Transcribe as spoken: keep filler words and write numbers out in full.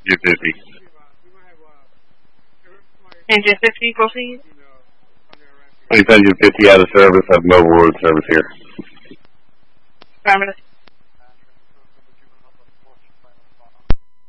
Engine fifty. Engine fifty, proceed. Please, Engine fifty out of service. I have mobile road service here. Affirmative.